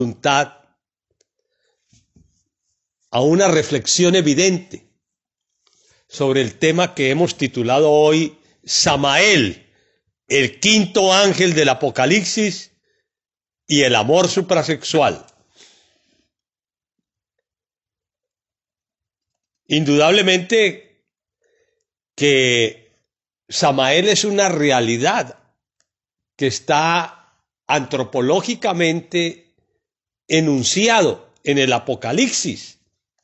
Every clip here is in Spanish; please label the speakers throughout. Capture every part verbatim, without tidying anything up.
Speaker 1: voluntad a una reflexión evidente sobre el tema que hemos titulado hoy Samael, el quinto ángel del Apocalipsis y el amor suprasexual. Indudablemente que Samael es una realidad que está antropológicamente enunciado en el Apocalipsis.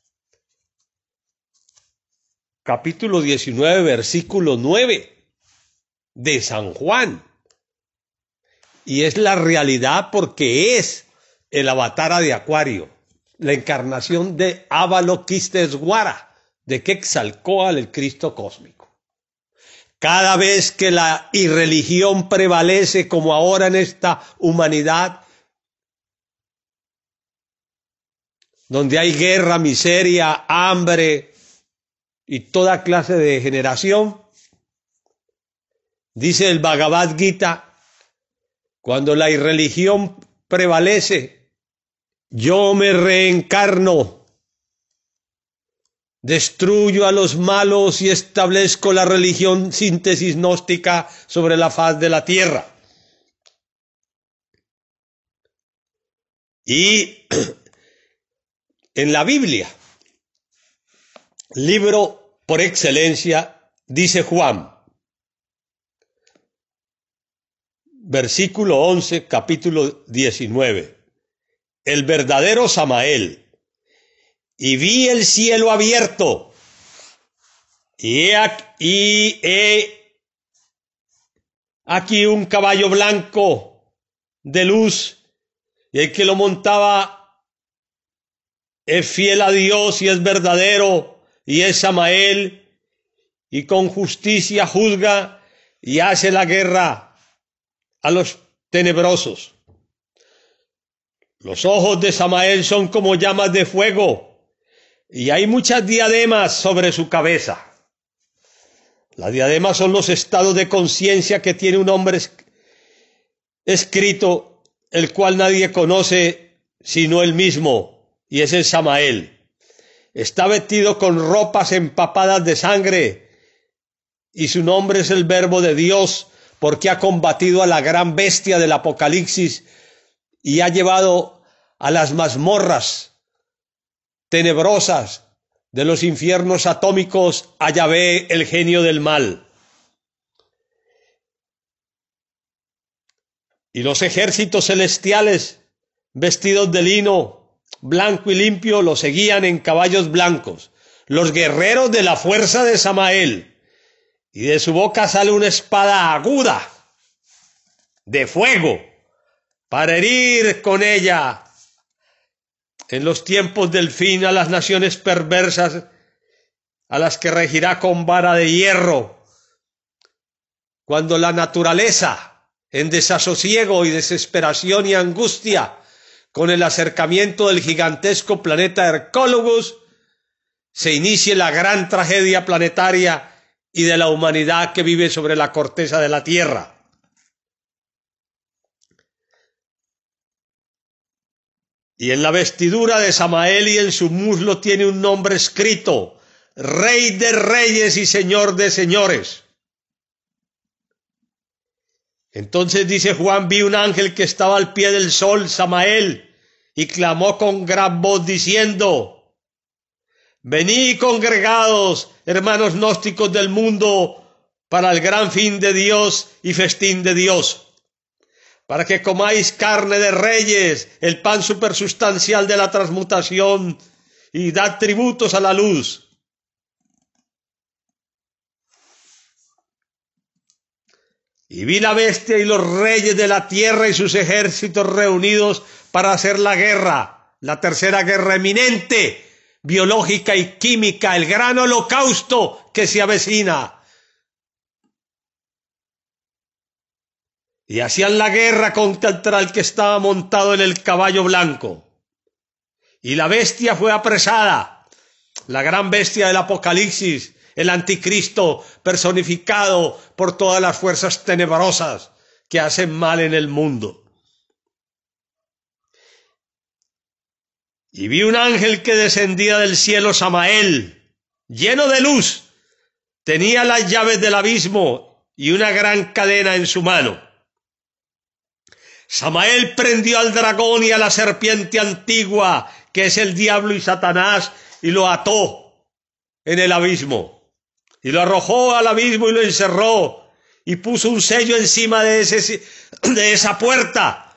Speaker 1: Capítulo diecinueve, versículo nueve de San Juan. Y es la realidad porque es el avatar de Acuario, la encarnación de Avalokiteshvara, de Quetzalcóatl, el Cristo cósmico. Cada vez que la irreligión prevalece, como ahora en esta humanidad, donde hay guerra, miseria, hambre y toda clase de degeneración, dice el Bhagavad Gita, cuando la irreligión prevalece, yo me reencarno, destruyo a los malos y establezco la religión síntesis gnóstica sobre la faz de la tierra. Y en la Biblia, libro por excelencia, dice Juan, versículo once, capítulo diecinueve, el verdadero Samael. Y vi el cielo abierto, y he aquí, he aquí un caballo blanco de luz, y el que lo montaba es fiel a Dios y es verdadero, y es Samael, y con justicia juzga y hace la guerra a los tenebrosos. Los ojos de Samael son como llamas de fuego, y hay muchas diademas sobre su cabeza. Las diademas son los estados de conciencia que tiene un hombre escrito, el cual nadie conoce sino él mismo, y es el Samael. Está vestido con ropas empapadas de sangre, y su nombre es el Verbo de Dios, porque ha combatido a la gran bestia del Apocalipsis y ha llevado a las mazmorras tenebrosas de los infiernos atómicos a Yahvé, el genio del mal. Y los ejércitos celestiales, vestidos de lino blanco y limpio, lo seguían en caballos blancos. Los guerreros de la fuerza de Samael, y de su boca sale una espada aguda de fuego para herir con ella en los tiempos del fin a las naciones perversas, a las que regirá con vara de hierro, cuando la naturaleza, en desasosiego y desesperación y angustia, con el acercamiento del gigantesco planeta Hercólogos, se inicie la gran tragedia planetaria y de la humanidad que vive sobre la corteza de la Tierra. Y en la vestidura de Samael y en su muslo tiene un nombre escrito, Rey de Reyes y Señor de Señores. Entonces dice Juan, vi un ángel que estaba al pie del sol, Samael, y clamó con gran voz diciendo, venid congregados, hermanos gnósticos del mundo, para el gran fin de Dios y festín de Dios, para que comáis carne de reyes, el pan supersustancial de la transmutación, y dad tributos a la luz. Y vi la bestia y los reyes de la tierra y sus ejércitos reunidos para hacer la guerra, la tercera guerra eminente, biológica y química, el gran holocausto que se avecina. Y hacían la guerra contra el que estaba montado en el caballo blanco. Y la bestia fue apresada, la gran bestia del Apocalipsis, el anticristo personificado por todas las fuerzas tenebrosas que hacen mal en el mundo. Y vi un ángel que descendía del cielo, Samael, lleno de luz. Tenía las llaves del abismo y una gran cadena en su mano. Samael prendió al dragón y a la serpiente antigua, que es el diablo y Satanás, y lo ató en el abismo. Y lo arrojó al abismo y lo encerró, y puso un sello encima de, ese, de esa puerta,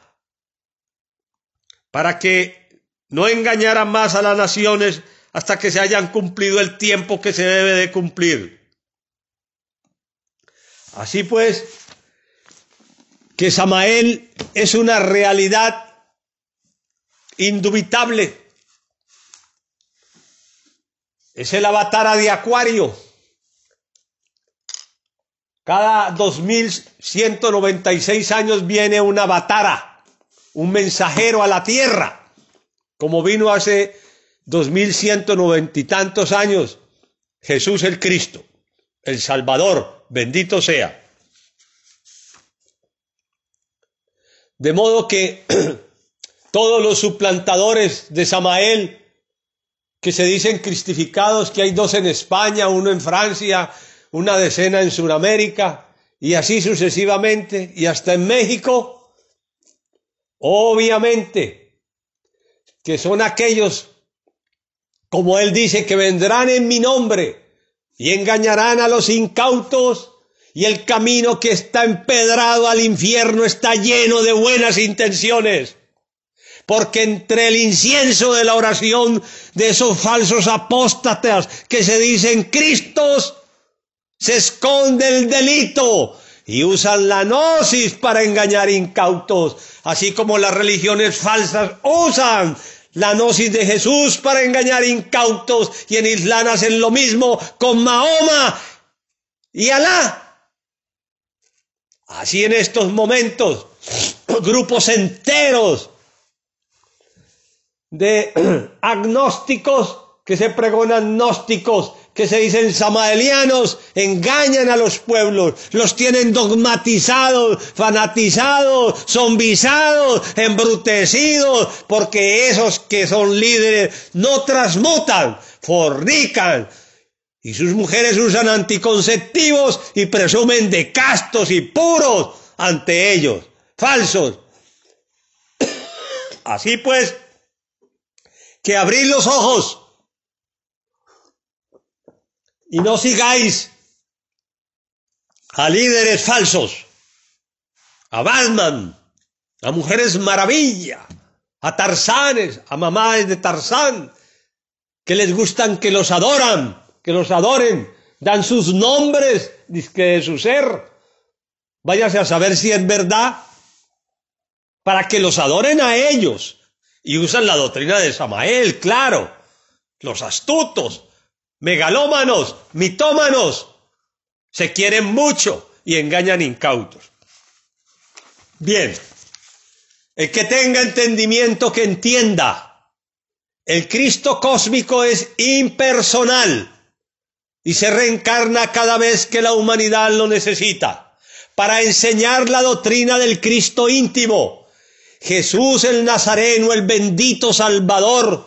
Speaker 1: para que no engañaran más a las naciones hasta que se hayan cumplido el tiempo que se debe de cumplir. Así pues, que Samael es una realidad indubitable. Es el avatar de Acuario. Cada dos mil ciento noventa y seis años viene un avatara, un mensajero a la tierra, como vino hace dos mil ciento noventa y tantos años Jesús el Cristo, el Salvador, bendito sea. De modo que todos los suplantadores de Samael, que se dicen cristificados, que hay dos en España, uno en Francia, una decena en Sudamérica, y así sucesivamente, y hasta en México, obviamente, que son aquellos, como él dice, que vendrán en mi nombre, y engañarán a los incautos, y el camino que está empedrado al infierno está lleno de buenas intenciones. Porque entre el incienso de la oración de esos falsos apóstatas que se dicen Cristos, se esconde el delito y usan la gnosis para engañar incautos, así como las religiones falsas usan la gnosis de Jesús para engañar incautos, y en Islam hacen lo mismo con Mahoma y Alá. Así en estos momentos, grupos enteros de agnósticos que se pregonan gnósticos, que se dicen samaelianos, engañan a los pueblos, los tienen dogmatizados, fanatizados, zombizados, embrutecidos, porque esos que son líderes no transmutan, fornican, y sus mujeres usan anticonceptivos y presumen de castos y puros ante ellos, falsos. Así pues, que abrid los ojos y no sigáis a líderes falsos, a Batman, a mujeres maravilla, a Tarzanes, a mamás de Tarzán, que les gustan que los adoran, que los adoren, dan sus nombres, dizque de su ser. Váyase a saber si es verdad, para que los adoren a ellos. Y usan la doctrina de Samael, claro. Los astutos, megalómanos, mitómanos, se quieren mucho y engañan incautos. Bien, el que tenga entendimiento que entienda, el Cristo cósmico es impersonal y se reencarna cada vez que la humanidad lo necesita, para enseñar la doctrina del Cristo íntimo. Jesús el Nazareno, el bendito Salvador,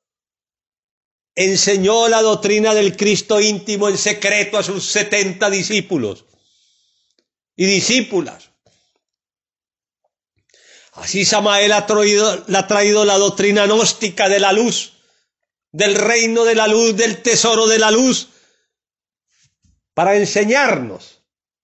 Speaker 1: enseñó la doctrina del Cristo íntimo en secreto a sus setenta discípulos y discípulas. Así Samael ha traído, ha traído la doctrina gnóstica de la luz, del reino de la luz, del tesoro de la luz, para enseñarnos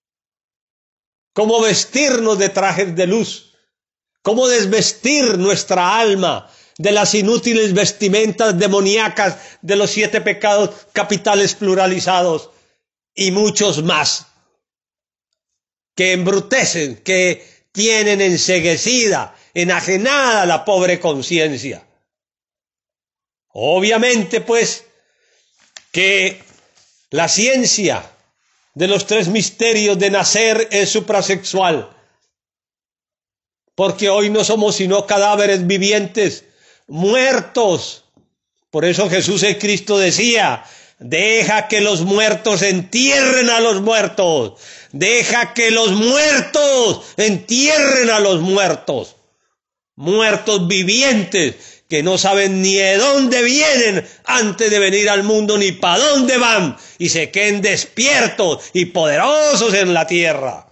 Speaker 1: cómo vestirnos de trajes de luz, cómo desvestir nuestra alma de las inútiles vestimentas demoníacas de los siete pecados capitales pluralizados y muchos más que embrutecen, que tienen enceguecida, enajenada la pobre conciencia. Obviamente, pues, que la ciencia de los tres misterios de nacer es suprasexual, porque hoy no somos sino cadáveres vivientes, muertos. Por eso Jesús el Cristo decía: deja que los muertos entierren a los muertos, deja que los muertos entierren a los muertos, muertos vivientes que no saben ni de dónde vienen antes de venir al mundo, ni para dónde van, y se queden despiertos y poderosos en la tierra.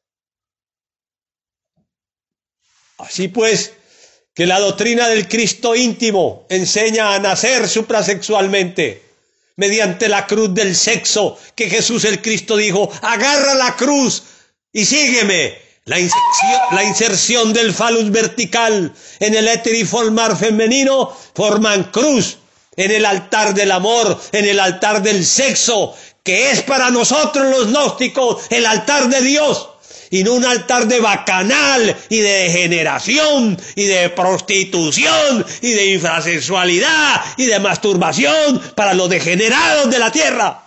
Speaker 1: Así pues, que la doctrina del Cristo íntimo enseña a nacer suprasexualmente mediante la cruz del sexo, que Jesús el Cristo dijo: agarra la cruz y sígueme. La inserción, la inserción del falus vertical en el heteriformar femenino forman cruz en el altar del amor, en el altar del sexo, que es para nosotros los gnósticos el altar de Dios, y no un altar de bacanal y de degeneración y de prostitución y de infrasexualidad y de masturbación para los degenerados de la tierra.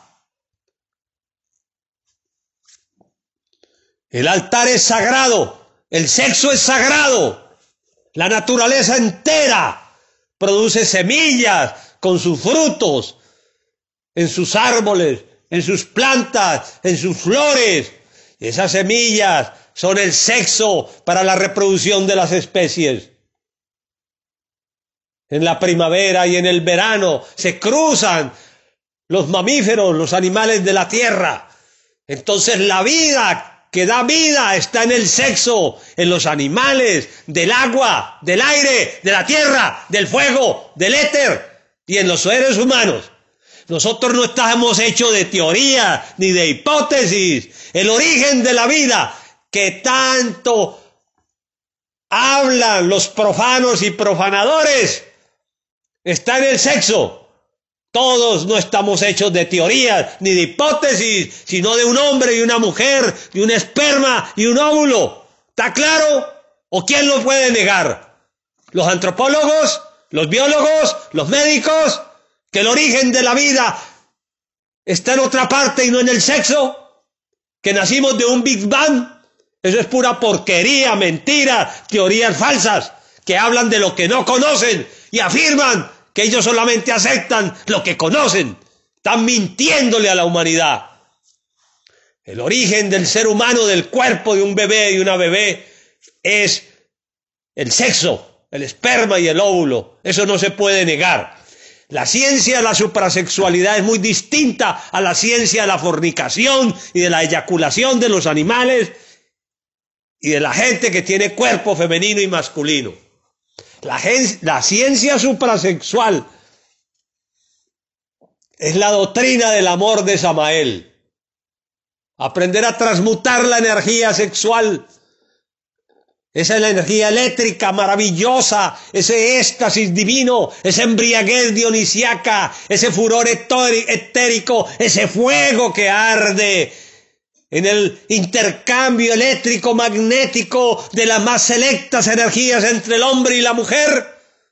Speaker 1: El altar es sagrado, el sexo es sagrado, la naturaleza entera produce semillas con sus frutos, en sus árboles, en sus plantas, en sus flores. Esas semillas son el sexo para la reproducción de las especies. En la primavera y en el verano se cruzan los mamíferos, los animales de la tierra. Entonces la vida que da vida está en el sexo, en los animales, del agua, del aire, de la tierra, del fuego, del éter y en los seres humanos. Nosotros no estamos hechos de teoría ni de hipótesis. El origen de la vida que tanto hablan los profanos y profanadores está en el sexo. Todos no estamos hechos de teorías ni de hipótesis, sino de un hombre y una mujer, de un esperma y un óvulo. ¿Está claro? ¿O quién lo puede negar? ¿Los antropólogos? ¿Los biólogos? ¿Los médicos? ¿Que el origen de la vida está en otra parte y no en el sexo? ¿Que nacimos de un Big Bang? Eso es pura porquería, mentira, teorías falsas que hablan de lo que no conocen y afirman que ellos solamente aceptan lo que conocen. Están mintiéndole a la humanidad. El origen del ser humano, del cuerpo de un bebé y una bebé, es el sexo, el esperma y el óvulo. Eso no se puede negar. La ciencia de la suprasexualidad es muy distinta a la ciencia de la fornicación y de la eyaculación de los animales y de la gente que tiene cuerpo femenino y masculino. La, la ciencia suprasexual es la doctrina del amor de Samael. Aprender a transmutar la energía sexual. Esa es la energía eléctrica maravillosa, ese éxtasis divino, esa embriaguez dionisiaca, ese furor etérico, ese fuego que arde en el intercambio eléctrico magnético de las más selectas energías entre el hombre y la mujer.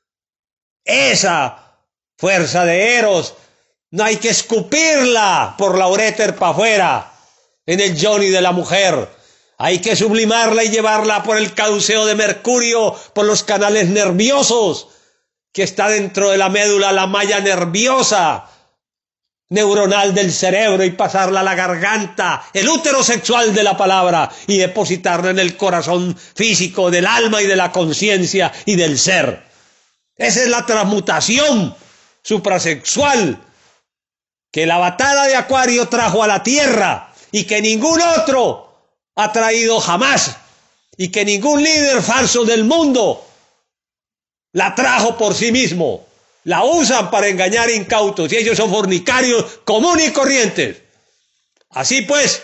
Speaker 1: Esa fuerza de Eros no hay que escupirla por la uréter para afuera en el yoni de la mujer. Hay que sublimarla y llevarla por el cauceo de mercurio, por los canales nerviosos que está dentro de la médula, la malla nerviosa neuronal del cerebro, y pasarla a la garganta, el útero sexual de la palabra, y depositarla en el corazón físico del alma y de la conciencia y del ser. Esa es la transmutación suprasexual que la batalla de Acuario trajo a la tierra y que ningún otro ha traído jamás, y que ningún líder falso del mundo la trajo por sí mismo. La usan para engañar incautos y ellos son fornicarios comunes y corrientes. Así pues,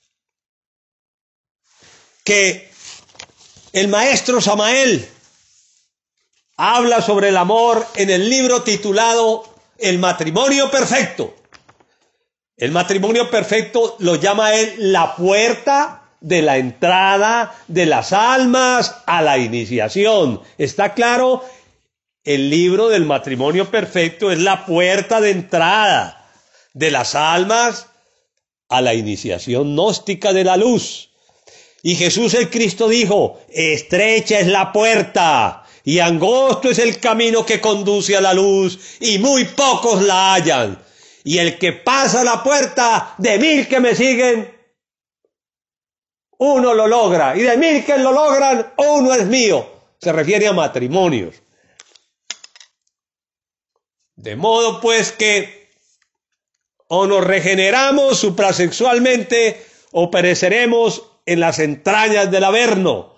Speaker 1: que el maestro Samael habla sobre el amor en el libro titulado El matrimonio perfecto. El matrimonio perfecto lo llama él la puerta de la entrada de las almas a la iniciación. ¿Está claro? El libro del matrimonio perfecto es la puerta de entrada de las almas a la iniciación gnóstica de la luz. Y Jesús el Cristo dijo: estrecha es la puerta y angosto es el camino que conduce a la luz, y muy pocos la hallan. Y el que pasa la puerta, de mil que me siguen, uno lo logra, y de mil que lo logran, uno es mío. Se refiere a matrimonios. De modo pues que o nos regeneramos suprasexualmente o pereceremos en las entrañas del Averno.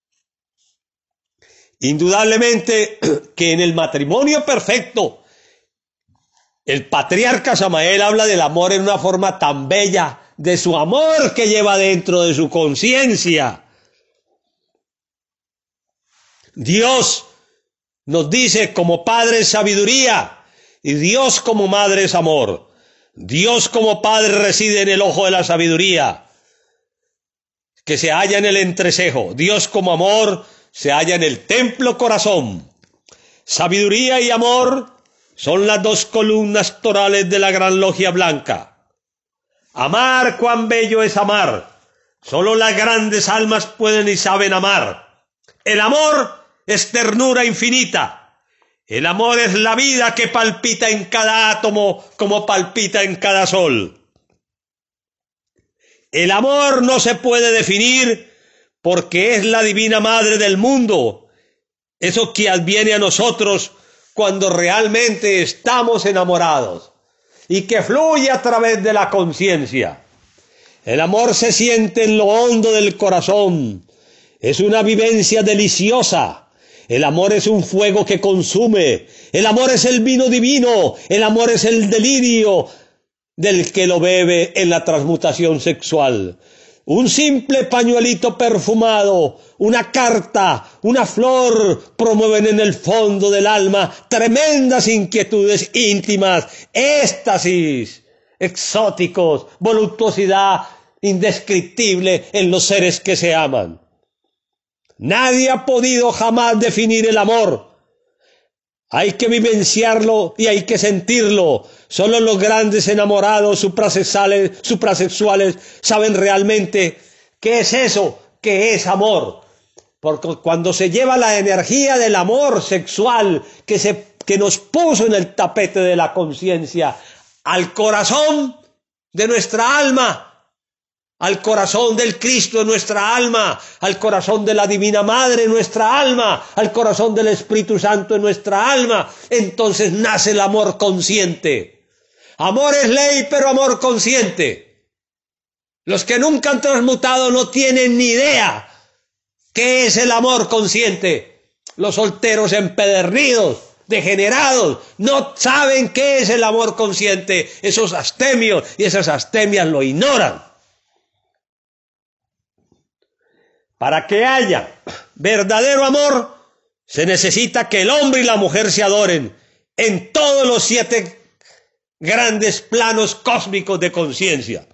Speaker 1: Indudablemente que en el matrimonio perfecto el patriarca Samael habla del amor en una forma tan bella, de su amor que lleva dentro de su conciencia. Dios nos dice como Padre es sabiduría y Dios como Madre es amor. Dios como Padre reside en el ojo de la sabiduría, que se halla en el entrecejo. Dios como amor se halla en el templo corazón. Sabiduría y amor son las dos columnas torales de la gran logia blanca. Amar, cuán bello es amar. Solo las grandes almas pueden y saben amar. El amor es ternura infinita. El amor es la vida que palpita en cada átomo como palpita en cada sol. El amor no se puede definir porque es la divina madre del mundo. Eso que adviene a nosotros cuando realmente estamos enamorados y que fluye a través de la conciencia. El amor se siente en lo hondo del corazón. Es una vivencia deliciosa. El amor es un fuego que consume. El amor es el vino divino. El amor es el delirio del que lo bebe en la transmutación sexual. Un simple pañuelito perfumado, una carta, una flor promueven en el fondo del alma tremendas inquietudes íntimas, éxtasis exóticos, voluptuosidad indescriptible en los seres que se aman. Nadie ha podido jamás definir el amor. Hay que vivenciarlo y hay que sentirlo. Solo los grandes enamorados suprasexuales, suprasexuales saben realmente qué es eso, qué es amor. Porque cuando se lleva la energía del amor sexual que, se, que nos puso en el tapete de la conciencia al corazón de nuestra alma, al corazón del Cristo en nuestra alma, al corazón de la Divina Madre en nuestra alma, al corazón del Espíritu Santo en nuestra alma, entonces nace el amor consciente. Amor es ley, pero amor consciente. Los que nunca han transmutado no tienen ni idea qué es el amor consciente. Los solteros empedernidos, degenerados, no saben qué es el amor consciente. Esos astemios y esas astemias lo ignoran. Para que haya verdadero amor, se necesita que el hombre y la mujer se adoren en todos los siete grandes planos cósmicos de conciencia.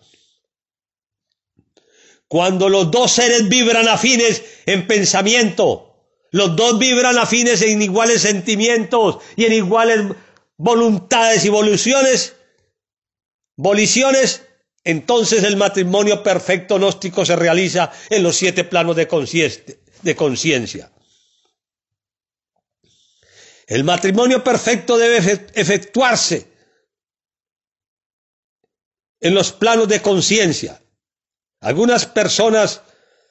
Speaker 1: Cuando los dos seres vibran afines en pensamiento, los dos vibran afines en iguales sentimientos y en iguales voluntades y voliciones, voliciones, entonces el matrimonio perfecto gnóstico se realiza en los siete planos de conciencia. El matrimonio perfecto debe efectuarse en los planos de conciencia. Algunas personas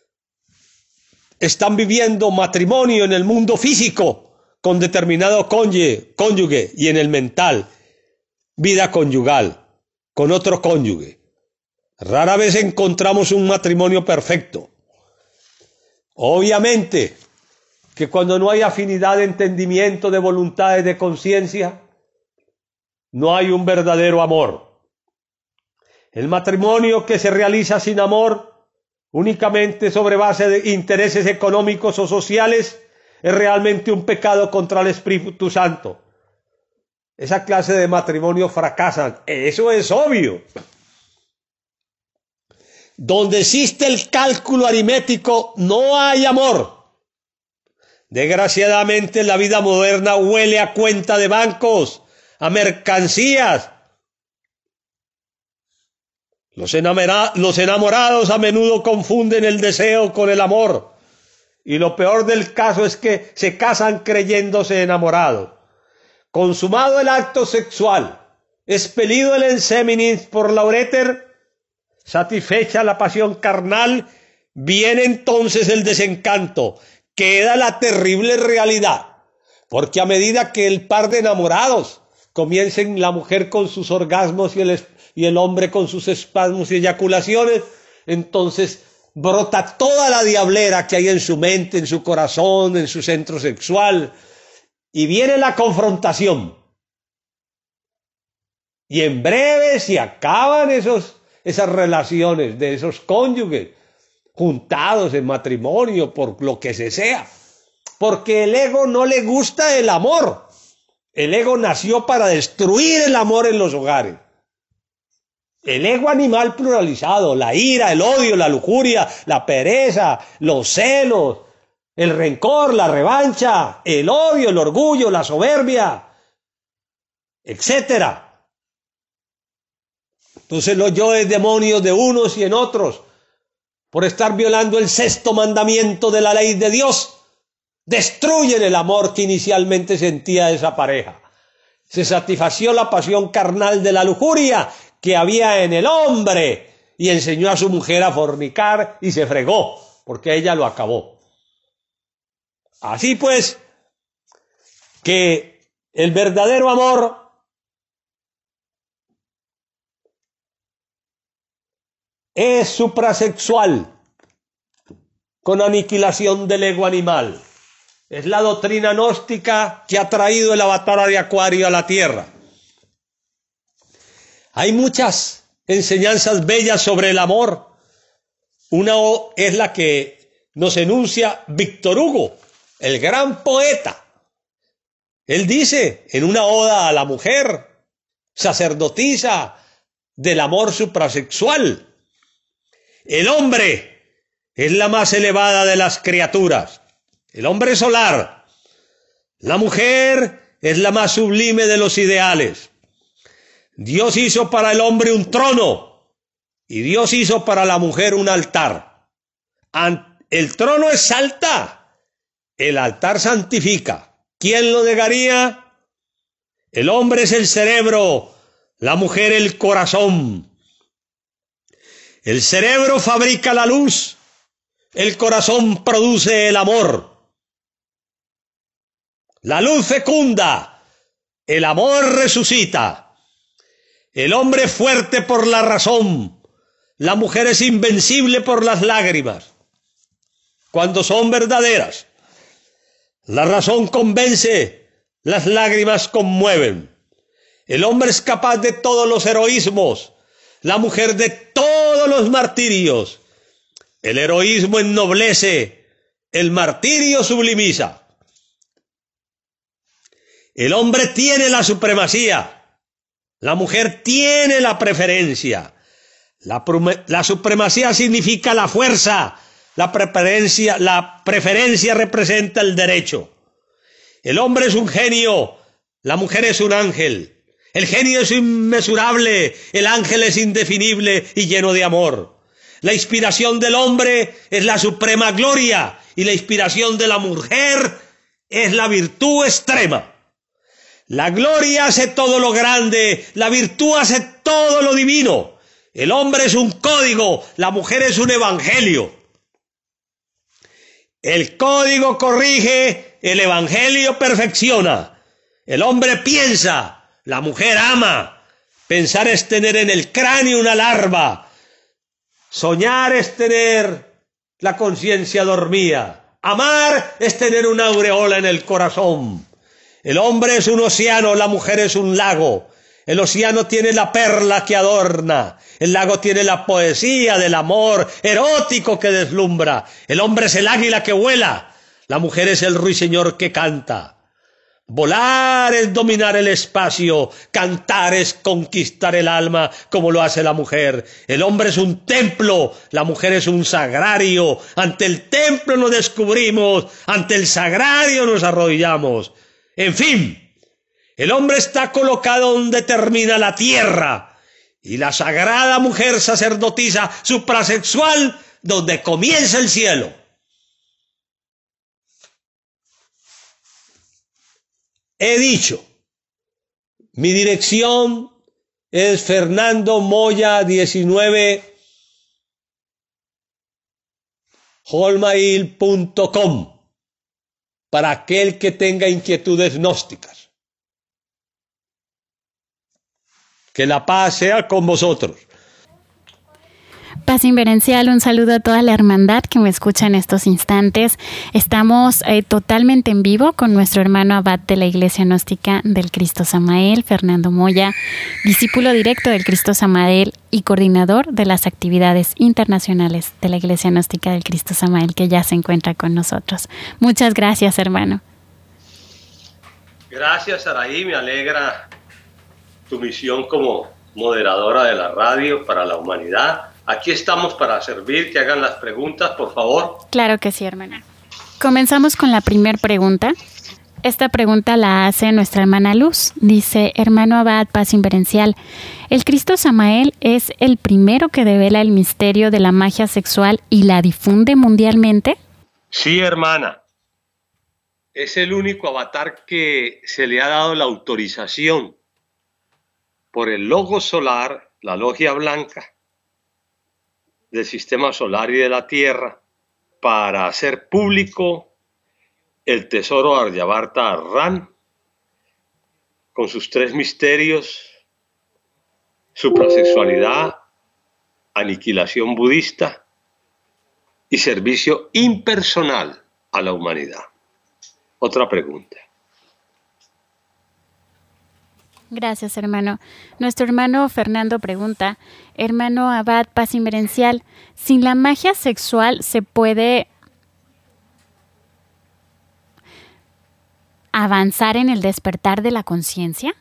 Speaker 1: están viviendo matrimonio en el mundo físico con determinado cónyuge, cónyuge y en el mental, vida conyugal, con otro cónyuge. Rara vez encontramos un matrimonio perfecto. Obviamente que cuando no hay afinidad de entendimiento, de voluntades, de conciencia, no hay un verdadero amor. El matrimonio que se realiza sin amor, únicamente sobre base de intereses económicos o sociales, es realmente un pecado contra el Espíritu Santo. Esa clase de matrimonio fracasan. Eso es obvio. Donde existe el cálculo aritmético, no hay amor. Desgraciadamente, la vida moderna huele a cuenta de bancos, a mercancías. Los enamora- los enamorados a menudo confunden el deseo con el amor. Y lo peor del caso es que se casan creyéndose enamorados. Consumado el acto sexual, expelido el enseminis por la uréter, satisfecha la pasión carnal, viene entonces el desencanto, queda la terrible realidad, porque a medida que el par de enamorados comiencen la mujer con sus orgasmos y el, y el hombre con sus espasmos y eyaculaciones, entonces brota toda la diablera que hay en su mente, en su corazón, en su centro sexual, y viene la confrontación. Y en breve se acaban esos, esas relaciones de esos cónyuges juntados en matrimonio por lo que se sea. Porque el ego no le gusta el amor. El ego nació para destruir el amor en los hogares. El ego animal pluralizado, la ira, el odio, la lujuria, la pereza, los celos, el rencor, la revancha, el odio, el orgullo, la soberbia, etcétera. Entonces los yoes demonios de unos y en otros, por estar violando el sexto mandamiento de la ley de Dios, destruyen el amor que inicialmente sentía esa pareja. Se satisfació la pasión carnal de la lujuria que había en el hombre y enseñó a su mujer a fornicar y se fregó, porque ella lo acabó. Así pues, que el verdadero amor es suprasexual, con aniquilación del ego animal. Es la doctrina gnóstica que ha traído el avatar de Acuario a la Tierra. Hay muchas enseñanzas bellas sobre el amor. Una es la que nos enuncia Víctor Hugo, el gran poeta. Él dice en una oda a la mujer, sacerdotisa del amor suprasexual: el hombre es la más elevada de las criaturas, el hombre solar. La mujer es la más sublime de los ideales. Dios hizo para el hombre un trono y Dios hizo para la mujer un altar. El trono exalta, el altar santifica. ¿Quién lo negaría? El hombre es el cerebro, la mujer el corazón. El cerebro fabrica la luz, el corazón produce el amor. La luz fecunda, el amor resucita. El hombre es fuerte por la razón, la mujer es invencible por las lágrimas, cuando son verdaderas. La razón convence, las lágrimas conmueven. El hombre es capaz de todos los heroísmos, la mujer de todos los martirios. El heroísmo ennoblece, el martirio sublimiza. El hombre tiene la supremacía, la mujer tiene la preferencia. La, la supremacía significa la fuerza, la preferencia, la preferencia representa el derecho. El hombre es un genio, la mujer es un ángel. El genio es inmesurable, el ángel es indefinible y lleno de amor. La inspiración del hombre es la suprema gloria y la inspiración de la mujer es la virtud extrema. La gloria hace todo lo grande, la virtud hace todo lo divino. El hombre es un código, la mujer es un evangelio. El código corrige, el evangelio perfecciona. El hombre piensa, la mujer ama. Pensar es tener en el cráneo una larva. Soñar es tener la conciencia dormida. Amar es tener una aureola en el corazón. El hombre es un océano, la mujer es un lago. El océano tiene la perla que adorna. El lago tiene la poesía del amor erótico que deslumbra. El hombre es el águila que vuela. La mujer es el ruiseñor que canta. Volar es dominar el espacio. Cantar es conquistar el alma como lo hace la mujer. El hombre es un templo. La mujer es un sagrario. Ante el templo nos descubrimos. Ante el sagrario nos arrodillamos. En fin, el hombre está colocado donde termina la tierra y la sagrada mujer sacerdotisa suprasexual donde comienza el cielo. He dicho, mi dirección es Fernando Moya diecinueve hotmail punto com. Para aquel que tenga inquietudes gnósticas. Que la paz sea con vosotros.
Speaker 2: Paz Inverencial, un saludo a toda la hermandad que me escucha en estos instantes. Estamos eh, totalmente en vivo con nuestro hermano abad de la Iglesia Gnóstica del Cristo Samael, Fernando Moya, discípulo directo del Cristo Samael y coordinador de las actividades internacionales de la Iglesia Gnóstica del Cristo Samael, que ya se encuentra con nosotros. Muchas gracias, hermano.
Speaker 1: Gracias, Saraí, me alegra tu misión como moderadora de la radio para la humanidad. Aquí estamos para servir, que hagan las preguntas, por favor.
Speaker 2: Claro que sí, hermana. Comenzamos con la primera pregunta. Esta pregunta la hace nuestra hermana Luz. Dice, hermano abad, Paz Inverencial, ¿el Cristo Samael es el primero que devela el misterio de la magia sexual y la difunde mundialmente?
Speaker 1: Sí, hermana. Es el único avatar que se le ha dado la autorización por el Logos Solar, la Logia Blanca, del Sistema Solar y de la Tierra, para hacer público el tesoro Aryavarta Arran, con sus tres misterios: suprasexualidad, aniquilación budista y servicio impersonal a la humanidad. Otra pregunta.
Speaker 2: Gracias, hermano. Nuestro hermano Fernando pregunta, hermano abad, Paz Inverencial, ¿sin la magia sexual se puede avanzar en el despertar de la conciencia?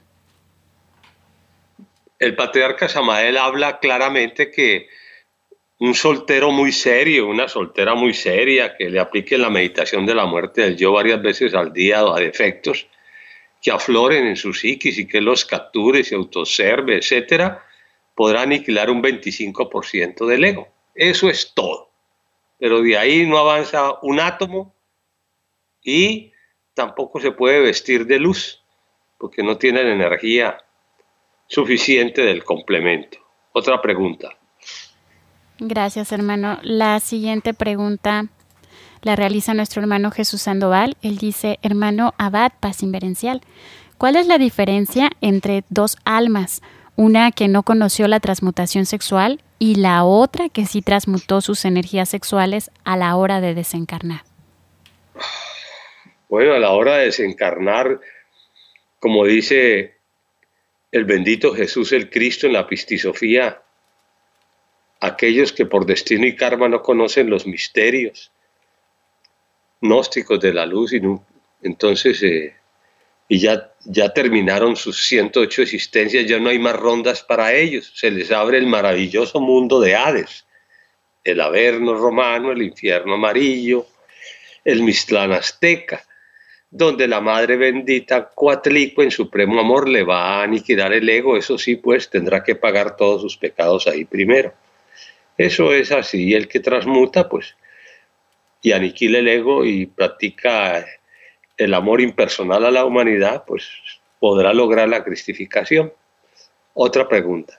Speaker 1: El patriarca Samael habla claramente que un soltero muy serio, una soltera muy seria, que le aplique la meditación de la muerte del yo varias veces al día a defectos que afloren en su psiquis y que los capture, se autoobserve, etcétera, podrá aniquilar un veinticinco por ciento del ego. Eso es todo. Pero de ahí no avanza un átomo y tampoco se puede vestir de luz, porque no tiene la energía suficiente del complemento. Otra pregunta.
Speaker 2: Gracias, hermano. La siguiente pregunta la realiza nuestro hermano Jesús Sandoval. Él dice, hermano abad, Paz Inverencial, ¿cuál es la diferencia entre dos almas? Una que no conoció la transmutación sexual y la otra que sí transmutó sus energías sexuales a la hora de desencarnar.
Speaker 1: Bueno, a la hora de desencarnar, como dice el bendito Jesús el Cristo en la Pistisofía, aquellos que por destino y karma no conocen los misterios gnósticos de la luz, y no, entonces eh, y ya, ya terminaron sus ciento ocho existencias, ya no hay más rondas para ellos, se les abre el maravilloso mundo de Hades, el Averno romano, el infierno amarillo, el Mixtlán azteca, donde la Madre Bendita Coatlicue en supremo amor le va a aniquilar el ego. Eso sí, pues tendrá que pagar todos sus pecados ahí primero. Eso es así, y el que transmuta, pues, y aniquila el ego y practica el amor impersonal a la humanidad, pues podrá lograr la cristificación. Otra pregunta.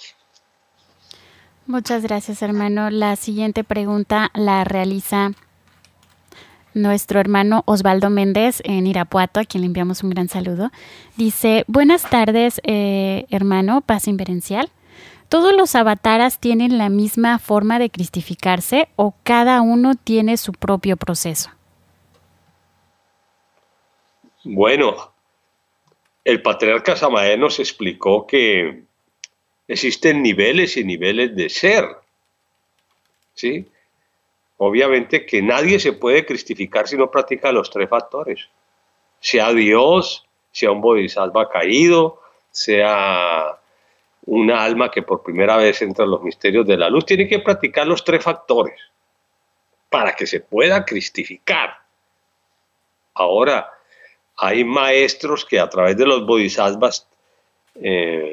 Speaker 2: Muchas gracias, hermano. La siguiente pregunta la realiza nuestro hermano Osvaldo Méndez en Irapuato, a quien le enviamos un gran saludo. Dice, buenas tardes, eh, hermano, Paz Inverencial. ¿Todos los avataras tienen la misma forma de cristificarse o cada uno tiene su propio proceso?
Speaker 1: Bueno, el patriarca Samael nos explicó que existen niveles y niveles de ser, ¿sí? Obviamente que nadie se puede cristificar si no practica los tres factores. Sea Dios, sea un bodhisattva caído, sea una alma que por primera vez entra en los misterios de la luz, tiene que practicar los tres factores para que se pueda cristificar. Ahora, hay maestros que a través de los bodhisattvas, eh,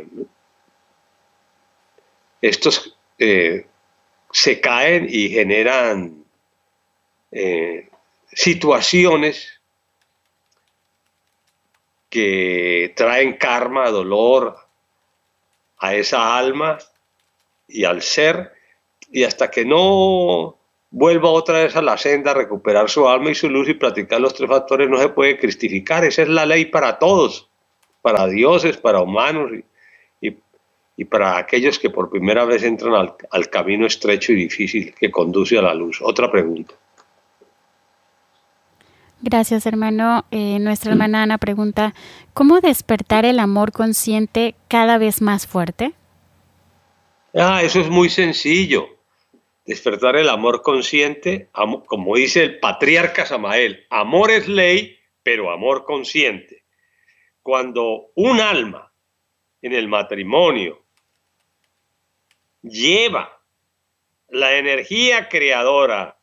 Speaker 1: estos eh, se caen y generan eh, situaciones que traen karma, dolor a esa alma y al ser, y hasta que no vuelva otra vez a la senda a recuperar su alma y su luz y practicar los tres factores, no se puede cristificar. Esa es la ley para todos, para dioses, para humanos y, y, y para aquellos que por primera vez entran al, al camino estrecho y difícil que conduce a la luz. Otra pregunta.
Speaker 2: Gracias, hermano. Eh, nuestra hermana Ana pregunta, ¿cómo despertar el amor consciente cada vez más fuerte?
Speaker 1: Ah, eso es muy sencillo. Despertar el amor consciente, am- como dice el patriarca Samael, amor es ley, pero amor consciente. Cuando un alma en el matrimonio lleva la energía creadora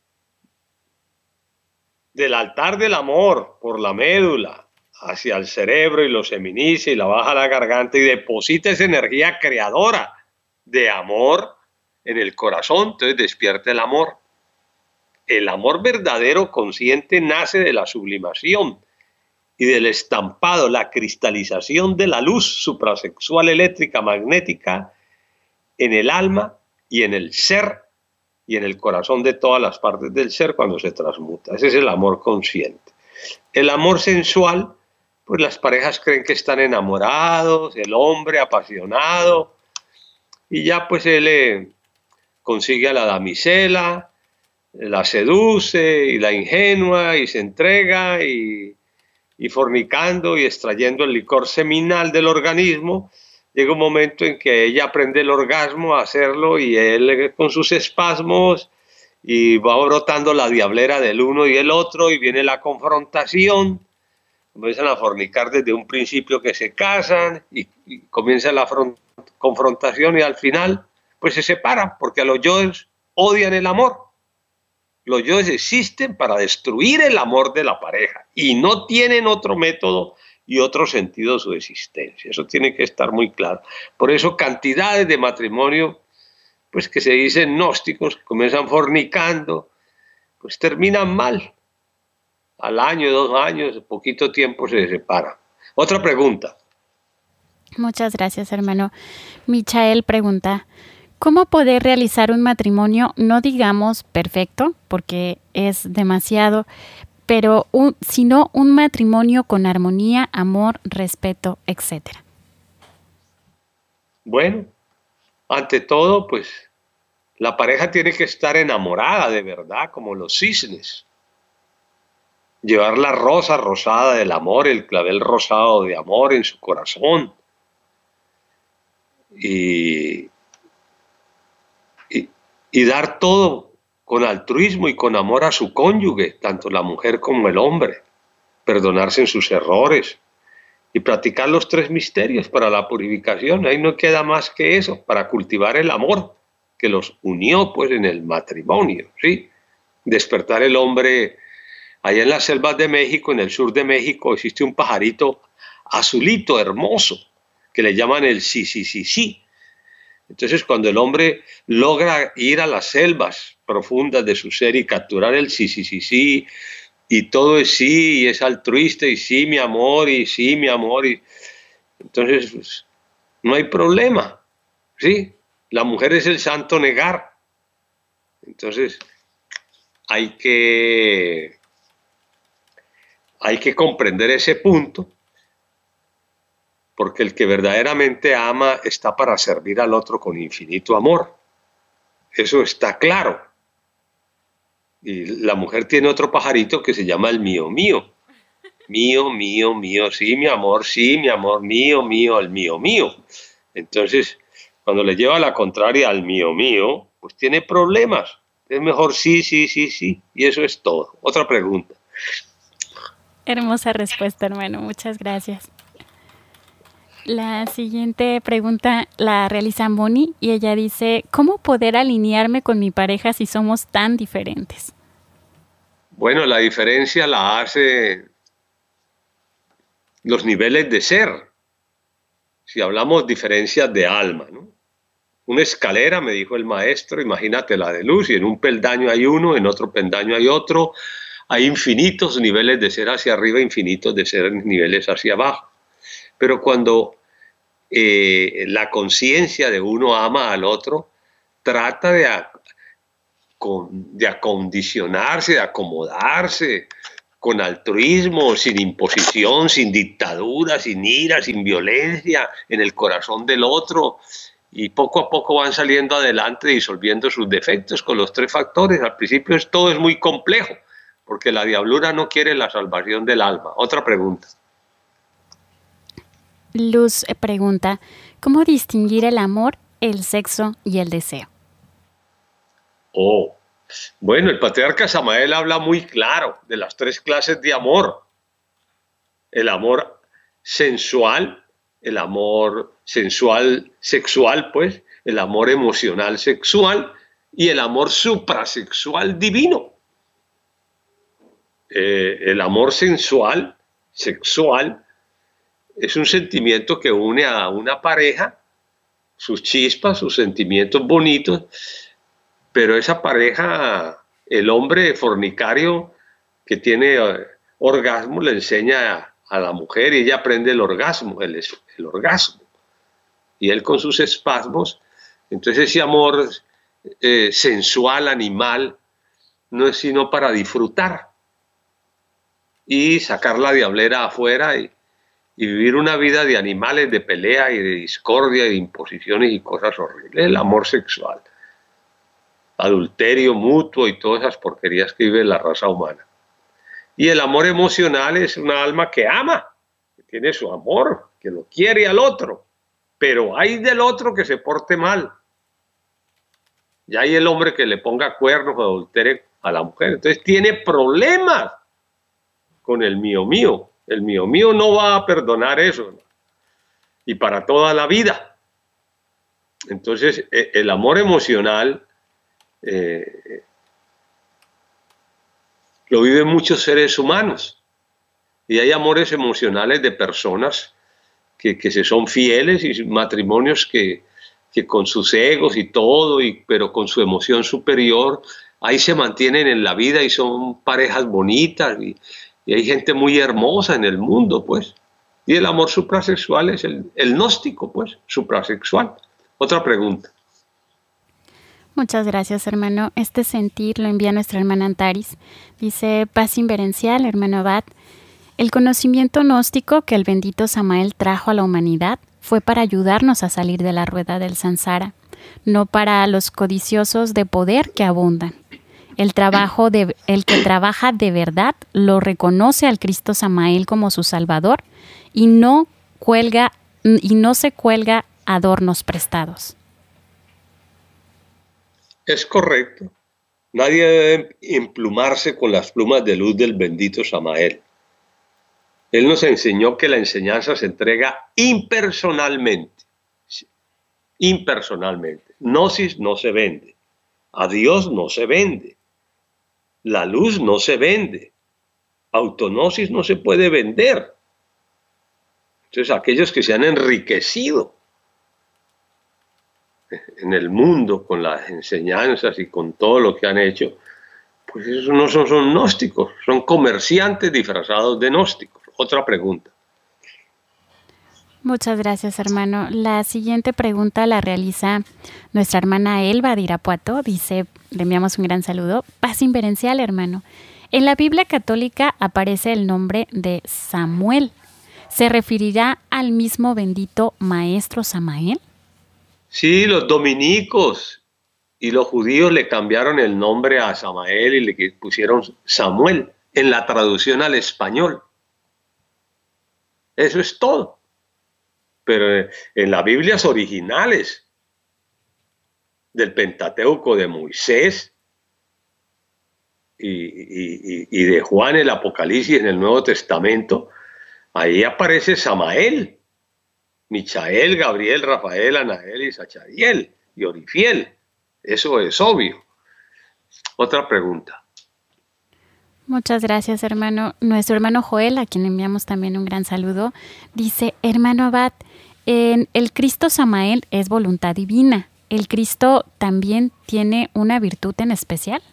Speaker 1: del altar del amor por la médula hacia el cerebro y lo seminiza y la baja a la garganta y deposita esa energía creadora de amor en el corazón, entonces despierta el amor. El amor verdadero consciente nace de la sublimación y del estampado, la cristalización de la luz suprasexual eléctrica magnética en el alma y en el ser y en el corazón de todas las partes del ser cuando se transmuta. Ese es el amor consciente. El amor sensual, pues las parejas creen que están enamorados, el hombre apasionado, y ya pues él eh, consigue a la damisela, la seduce y la ingenua y se entrega y, y fornicando y extrayendo el licor seminal del organismo, llega un momento en que ella aprende el orgasmo a hacerlo y él con sus espasmos y va brotando la diablera del uno y el otro y viene la confrontación, comienzan a fornicar desde un principio que se casan y, y comienza la confrontación y al final pues se separan porque a los yoes odian el amor. Los yoes existen para destruir el amor de la pareja y no tienen otro método y otro sentido de su existencia. Eso tiene que estar muy claro. Por eso cantidades de matrimonio, pues que se dicen gnósticos, que comienzan fornicando, pues terminan mal. Al año, dos años, poquito tiempo se separan. Otra pregunta.
Speaker 2: Muchas gracias, hermano. Michael pregunta, ¿cómo poder realizar un matrimonio, no digamos perfecto, porque es demasiado, pero un, sino un matrimonio con armonía, amor, respeto, etcétera?
Speaker 1: Bueno, ante todo, pues la pareja tiene que estar enamorada de verdad, como los cisnes. Llevar la rosa rosada del amor, el clavel rosado de amor en su corazón. Y, y, y dar todo con altruismo y con amor a su cónyuge, tanto la mujer como el hombre, perdonarse en sus errores y practicar los tres misterios para la purificación. Ahí no queda más que eso, para cultivar el amor que los unió pues en el matrimonio, ¿sí? Despertar el hombre. Allá en las selvas de México, en el sur de México, existe un pajarito azulito, hermoso, que le llaman el sí, sí, sí, sí. Entonces, cuando el hombre logra ir a las selvas profundas de su ser y capturar el sí, sí, sí, sí, y todo es sí, y es altruista, y sí, mi amor, y sí, mi amor, y entonces pues, no hay problema, ¿sí? La mujer es el santo negar. Entonces, hay que, hay que comprender ese punto, porque el que verdaderamente ama está para servir al otro con infinito amor. Eso está claro. Y la mujer tiene otro pajarito que se llama el mío, mío. Mío, mío, mío, sí, mi amor, sí, mi amor, mío, mío, el mío, mío. Entonces, cuando le lleva la contraria al mío, mío, pues tiene problemas. Es mejor sí, sí, sí, sí. Y eso es todo. Otra pregunta.
Speaker 2: Hermosa respuesta, hermano. Muchas gracias. La siguiente pregunta la realiza Moni y ella dice, ¿cómo poder alinearme con mi pareja si somos tan diferentes?
Speaker 1: Bueno, la diferencia la hace los niveles de ser. Si hablamos diferencias de alma, ¿no? Una escalera, me dijo el maestro, imagínate la de luz, y en un peldaño hay uno, en otro peldaño hay otro. Hay infinitos niveles de ser hacia arriba, infinitos de ser niveles hacia abajo. Pero cuando eh, la conciencia de uno ama al otro, trata de, de acondicionarse, de acomodarse con altruismo, sin imposición, sin dictadura, sin ira, sin violencia, en el corazón del otro, y poco a poco van saliendo adelante disolviendo sus defectos con los tres factores. Al principio es, todo es muy complejo, porque la diablura no quiere la salvación del alma. Otra pregunta.
Speaker 2: Luz pregunta, ¿cómo distinguir el amor, el sexo y el deseo?
Speaker 1: Oh, bueno, el patriarca Samael habla muy claro de las tres clases de amor. El amor sensual, el amor sensual sexual, pues, el amor emocional sexual y el amor suprasexual divino. Eh, el amor sensual, sexual, es un sentimiento que une a una pareja, sus chispas, sus sentimientos bonitos, pero esa pareja, el hombre fornicario que tiene orgasmo, le enseña a, a la mujer y ella aprende el orgasmo, el, el orgasmo. Y él con sus espasmos, entonces ese amor eh, sensual, animal, no es sino para disfrutar y sacar la diablera afuera y, y vivir una vida de animales, de pelea y de discordia y de imposiciones y cosas horribles. El amor sexual. Adulterio mutuo y todas esas porquerías que vive la raza humana. Y el amor emocional es una alma que ama, que tiene su amor, que lo quiere al otro, pero hay del otro que se porte mal. Y hay el hombre que le ponga cuernos o adultere a la mujer. Entonces tiene problemas con el mío mío. El mío mío no va a perdonar eso, ¿no? Y para toda la vida. Entonces el amor emocional Eh, lo viven muchos seres humanos y hay amores emocionales de personas que, que se son fieles y matrimonios que, que con sus egos y todo, y, pero con su emoción superior, ahí se mantienen en la vida y son parejas bonitas y, y hay gente muy hermosa en el mundo, pues. Y el amor suprasexual es el, el gnóstico, pues, suprasexual. Otra pregunta.
Speaker 2: Muchas gracias, hermano. Este sentir lo envía nuestra hermana Antaris. Dice, paz inverencial, hermano Abad. El conocimiento gnóstico que el bendito Samael trajo a la humanidad fue para ayudarnos a salir de la rueda del samsara, no para los codiciosos de poder que abundan. El, trabajo de, el que trabaja de verdad lo reconoce al Cristo Samael como su Salvador y no, cuelga, y no se cuelga adornos prestados.
Speaker 1: Es correcto. Nadie debe emplumarse con las plumas de luz del bendito Samael. Él nos enseñó que la enseñanza se entrega impersonalmente. Impersonalmente. Gnosis no se vende. A Dios no se vende. La luz no se vende. Autognosis no se puede vender. Entonces aquellos que se han enriquecido en el mundo con las enseñanzas y con todo lo que han hecho, pues esos no son, son gnósticos, son comerciantes disfrazados de gnósticos. Otra pregunta.
Speaker 2: Muchas gracias, hermano. La siguiente pregunta la realiza nuestra hermana Elba de Irapuato. Dice, le enviamos un gran saludo. Paz inverencial, hermano. En la Biblia católica aparece el nombre de Samuel. ¿Se referirá al mismo bendito maestro Samael?
Speaker 1: Sí, los dominicos y los judíos le cambiaron el nombre a Samael y le pusieron Samuel en la traducción al español. Eso es todo. Pero en las Biblias originales del Pentateuco de Moisés y, y, y de Juan el Apocalipsis en el Nuevo Testamento, ahí aparece Samael. Michael, Gabriel, Rafael, Anael y Sachariel y Orifiel. Eso es obvio. Otra pregunta.
Speaker 2: Muchas gracias, hermano. Nuestro hermano Joel, a quien enviamos también un gran saludo, dice, hermano Abad, en el Cristo Samael es voluntad divina. ¿El Cristo también tiene una virtud en especial?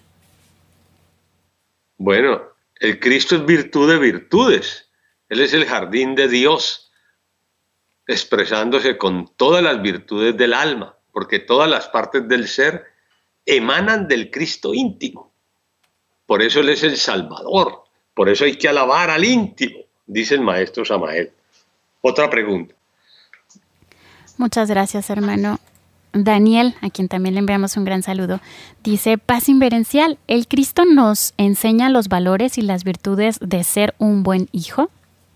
Speaker 1: Bueno, el Cristo es virtud de virtudes. Él es el jardín de Dios, expresándose con todas las virtudes del alma, porque todas las partes del ser emanan del Cristo íntimo. Por eso Él es el Salvador, Por eso hay que alabar al íntimo, dice el maestro Samael. Otra pregunta.
Speaker 2: Muchas gracias, hermano. Daniel, a quien también le enviamos un gran saludo, dice: paz inverencial, ¿el Cristo nos enseña los valores y las virtudes de ser un buen hijo?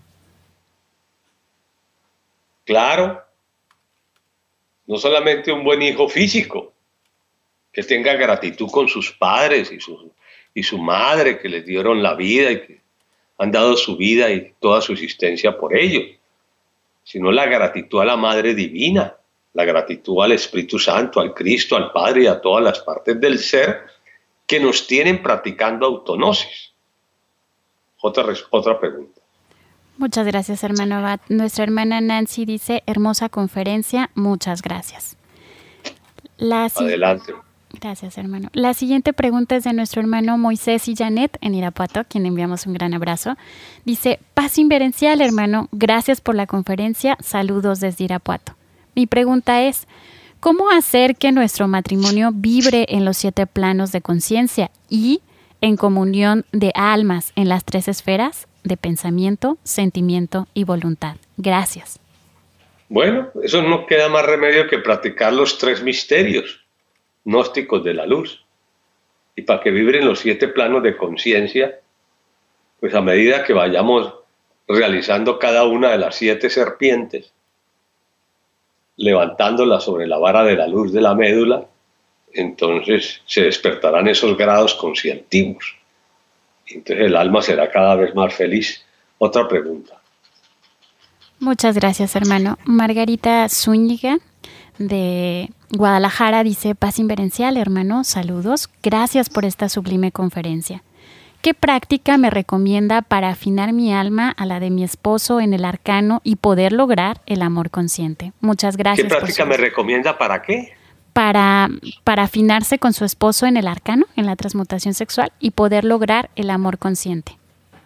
Speaker 1: Claro, no solamente un buen hijo físico, que tenga gratitud con sus padres y su, y su madre, que les dieron la vida y que han dado su vida y toda su existencia por ellos, sino la gratitud a la Madre Divina, la gratitud al Espíritu Santo, al Cristo, al Padre y a todas las partes del ser que nos tienen practicando autonosis. Otra, otra pregunta.
Speaker 2: Muchas gracias, hermano Abad. Nuestra hermana Nancy dice: hermosa conferencia, muchas gracias. La si-
Speaker 1: Adelante.
Speaker 2: Gracias, hermano. La siguiente pregunta es de nuestro hermano Moisés y Janet en Irapuato, a quien enviamos un gran abrazo. Dice: paz inverencial, hermano, gracias por la conferencia, saludos desde Irapuato. Mi pregunta es: ¿cómo hacer que nuestro matrimonio vibre en los siete planos de conciencia y en comunión de almas en las tres esferas de pensamiento, sentimiento y voluntad? Gracias.
Speaker 1: Bueno, eso no queda más remedio que practicar los tres misterios gnósticos de la luz. Y para que vibren los siete planos de conciencia, pues a medida que vayamos realizando cada una de las siete serpientes, levantándolas sobre la vara de la luz de la médula, entonces se despertarán esos grados conscientivos. Entonces el alma será cada vez más feliz. Otra pregunta.
Speaker 2: Muchas gracias, hermano. Margarita Zúñiga, de Guadalajara, dice: paz inverencial, hermano, saludos. Gracias por esta sublime conferencia. ¿Qué práctica me recomienda para afinar mi alma a la de mi esposo en el arcano y poder lograr el amor consciente? Muchas gracias.
Speaker 1: ¿Qué práctica
Speaker 2: su...
Speaker 1: me recomienda para qué?
Speaker 2: Para, para afinarse con su esposo en el arcano, en la transmutación sexual, y poder lograr el amor consciente.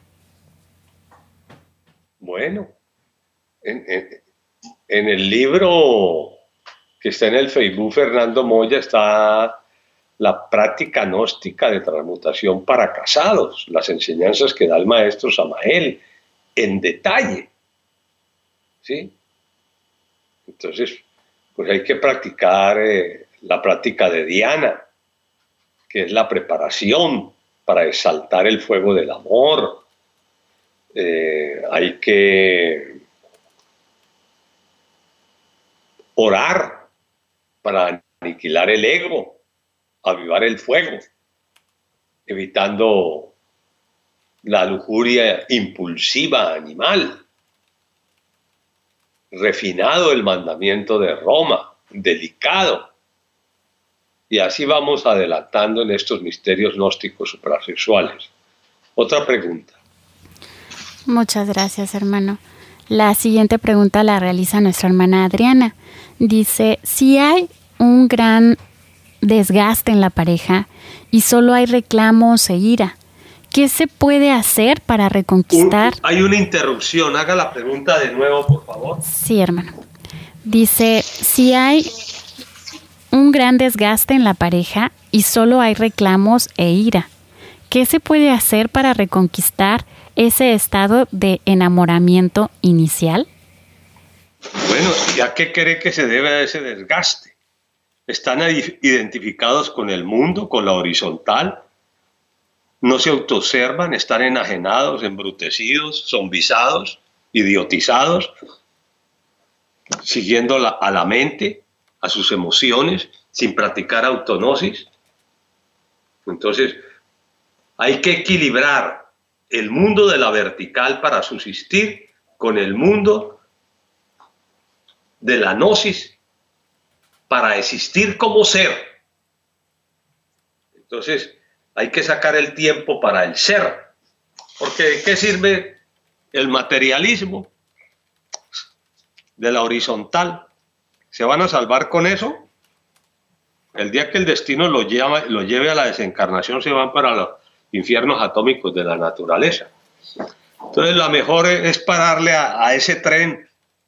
Speaker 1: Bueno, en, en, en el libro que está en el Facebook Fernando Moya está la práctica gnóstica de transmutación para casados, las enseñanzas que da el maestro Samael en detalle, ¿sí? Entonces, pues hay que practicar eh, la práctica de Diana, que es la preparación para exaltar el fuego del amor. Eh, hay que orar para aniquilar el ego, avivar el fuego, evitando la lujuria impulsiva animal. Refinado el mandamiento de Roma, delicado. Y así vamos adelantando en estos misterios gnósticos suprasexuales. Otra pregunta.
Speaker 2: Muchas gracias, hermano. La siguiente pregunta la realiza nuestra hermana Adriana. Dice: si hay un gran desgaste en la pareja y solo hay reclamos e ira, ¿qué se puede hacer para reconquistar?
Speaker 1: Un, hay una interrupción, haga la pregunta de nuevo, por favor.
Speaker 2: Sí, hermano. Dice: si hay un gran desgaste en la pareja y solo hay reclamos e ira, ¿qué se puede hacer para reconquistar ese estado de enamoramiento inicial?
Speaker 1: Bueno, ¿y a qué cree que se debe a ese desgaste? ¿Están identificados con el mundo, con la horizontal? ¿No se autoobservan? ¿Están enajenados, embrutecidos, zombizados, idiotizados, siguiendo la, a la mente, a sus emociones, sin practicar autonosis? Entonces, hay que equilibrar el mundo de la vertical para subsistir con el mundo de la gnosis para existir como ser. Entonces, hay que sacar el tiempo para el ser, porque ¿de qué sirve el materialismo de la horizontal? ¿Se van a salvar con eso? El día que el destino lo, lleva, lo lleve a la desencarnación, se van para los infiernos atómicos de la naturaleza. Entonces, lo mejor es pararle a, a ese tren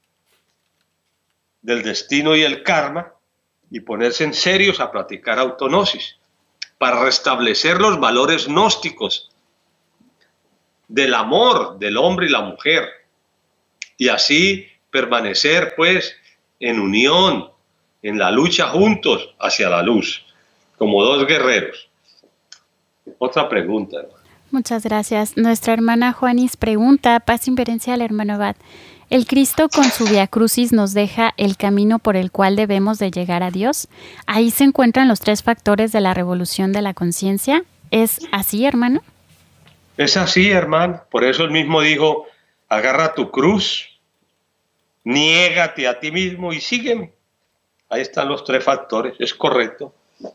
Speaker 1: del destino y el karma y ponerse en serios a practicar autonosis para restablecer los valores gnósticos del amor del hombre y la mujer, y así permanecer pues en unión, en la lucha juntos hacia la luz, como dos guerreros. Otra pregunta, hermano.
Speaker 2: Muchas gracias. Nuestra hermana Juanis pregunta, paz inverencial, hermano Abad. ¿El Cristo con su Vía Crucis nos deja el camino por el cual debemos de llegar a Dios? Ahí se encuentran los tres factores de la revolución de la conciencia. ¿Es así, hermano?
Speaker 1: Es así, hermano. Por eso él mismo dijo, agarra tu cruz, niégate a ti mismo y sígueme. Ahí están los tres factores, es correcto.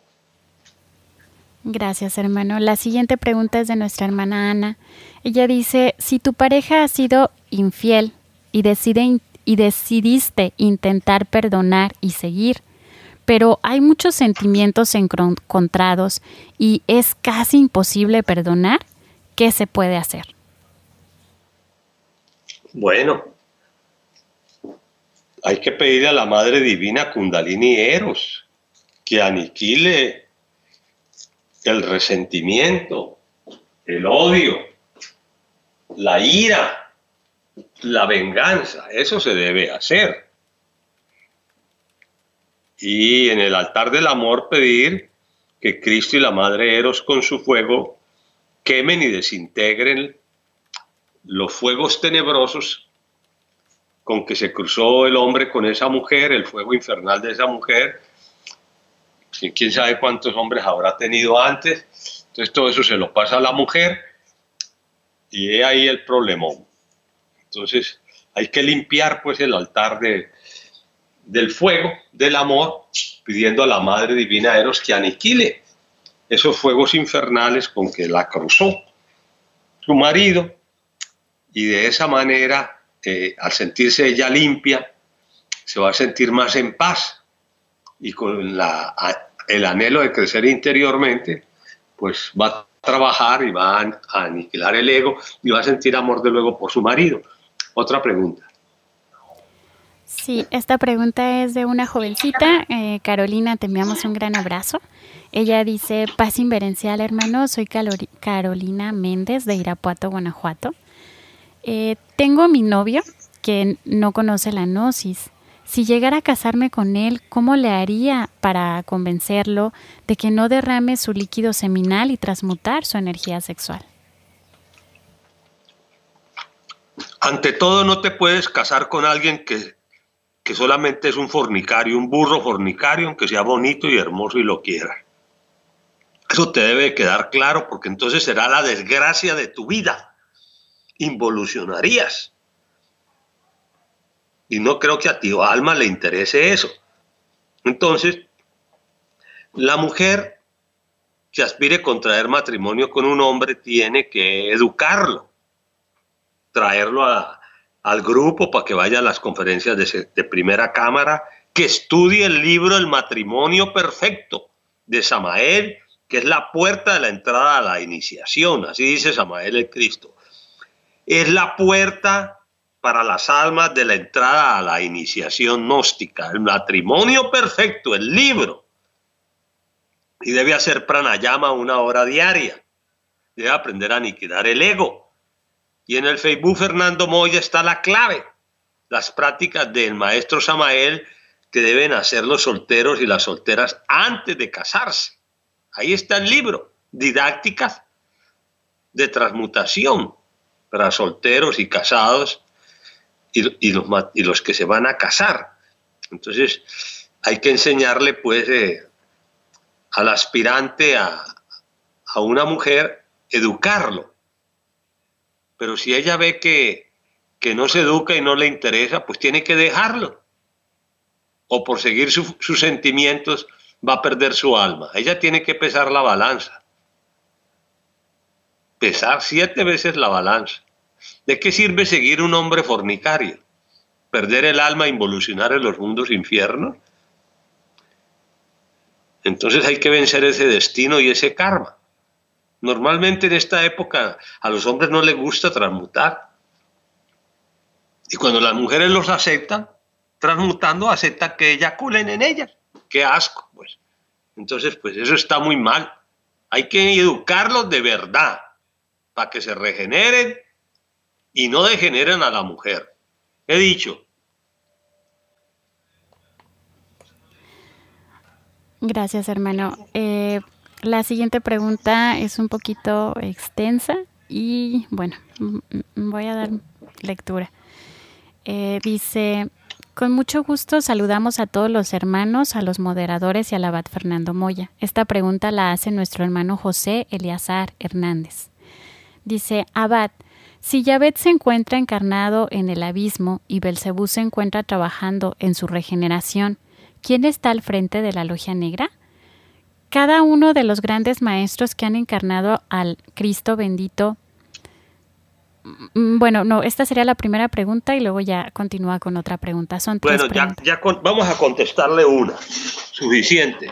Speaker 2: Gracias, hermano. La siguiente pregunta es de nuestra hermana Ana. Ella dice, si tu pareja ha sido infiel y, decide, y decidiste intentar perdonar y seguir, pero hay muchos sentimientos encontrados y es casi imposible perdonar, ¿qué se puede hacer?
Speaker 1: Bueno, hay que pedirle a la Madre Divina Kundalini Eros que aniquile el resentimiento, el odio, la ira, la venganza. Eso se debe hacer. Y en el altar del amor pedir que Cristo y la Madre Eros con su fuego quemen y desintegren los fuegos tenebrosos con que se cruzó el hombre con esa mujer, el fuego infernal de esa mujer. Quién sabe cuántos hombres habrá tenido antes. Entonces todo eso se lo pasa a la mujer y es ahí el problemón. Entonces hay que limpiar pues el altar de, del fuego, del amor, pidiendo a la Madre Divina Eros que aniquile esos fuegos infernales con que la cruzó su marido, y de esa manera, eh, al sentirse ella limpia, se va a sentir más en paz, y con la, el anhelo de crecer interiormente, pues va a trabajar y va a, a aniquilar el ego y va a sentir amor de luego por su marido. Otra pregunta.
Speaker 2: Sí, esta pregunta es de una jovencita. Eh, Carolina, te enviamos un gran abrazo. Ella dice, paz inverencial, hermano, soy Calori- Carolina Méndez de Irapuato, Guanajuato. Eh, tengo a mi novio que no conoce la gnosis. Si llegara a casarme con él, ¿cómo le haría para convencerlo de que no derrame su líquido seminal y transmutar su energía sexual?
Speaker 1: Ante todo, no te puedes casar con alguien que, que solamente es un fornicario, un burro fornicario, aunque sea bonito y hermoso y lo quiera. Eso te debe quedar claro, porque entonces será la desgracia de tu vida. Involucionarías. Y no creo que a ti alma le interese eso. Entonces, la mujer que aspire a contraer matrimonio con un hombre tiene que educarlo, traerlo a, al grupo para que vaya a las conferencias de, de primera cámara, que estudie el libro El matrimonio perfecto de Samael, que es la puerta de la entrada a la iniciación. Así dice Samael el Cristo. Es la puerta para las almas de la entrada a la iniciación gnóstica, el matrimonio perfecto, el libro. Y debe hacer pranayama una hora diaria. Debe aprender a aniquilar el ego. Y en el Facebook Fernando Moya está la clave. Las prácticas del maestro Samael que deben hacer los solteros y las solteras antes de casarse. Ahí está el libro. Didácticas de transmutación para solteros y casados. Y, y, los, y los que se van a casar. Entonces hay que enseñarle pues eh, al aspirante a, a una mujer, educarlo. Pero si ella ve que, que no se educa y no le interesa, pues tiene que dejarlo. O por seguir su, sus sentimientos va a perder su alma. Ella tiene que pesar la balanza. Pesar siete veces la balanza. ¿De qué sirve seguir un hombre fornicario? ¿Perder el alma e involucionar en los mundos infiernos? Entonces hay que vencer ese destino y ese karma. Normalmente en esta época a los hombres no les gusta transmutar. Y cuando las mujeres los aceptan, transmutando, aceptan que eyaculen en ellas. ¡Qué asco! Pues. Entonces, pues eso está muy mal. Hay que educarlos de verdad, para que se regeneren y no degeneren a la mujer. He dicho.
Speaker 2: Gracias, hermano. Eh, la siguiente pregunta es un poquito extensa y, bueno, voy a dar lectura. Eh, dice, con mucho gusto saludamos a todos los hermanos, a los moderadores y al abad Fernando Moya. Esta pregunta la hace nuestro hermano José Eleazar Hernández. Dice, abad, si Yahvet se encuentra encarnado en el abismo y Belcebú se encuentra trabajando en su regeneración, ¿quién está al frente de la logia negra? Cada uno de los grandes maestros que han encarnado al Cristo bendito. Bueno, no, esta sería la primera pregunta y luego ya continúa con otra pregunta. Son tres
Speaker 1: bueno,
Speaker 2: preguntas.
Speaker 1: ya, ya con, vamos a contestarle una. Suficiente.